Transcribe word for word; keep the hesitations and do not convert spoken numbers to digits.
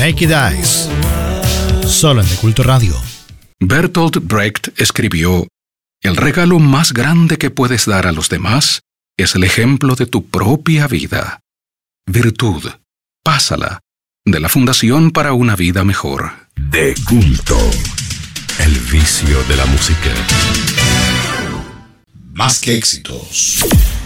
Naked Eyes. Solo en De Culto Radio. Bertolt Brecht escribió: el regalo más grande que puedes dar a los demás es el ejemplo de tu propia vida. Virtud, pásala, de la Fundación para una Vida Mejor. De Culto, el vicio de la música. Más que éxitos,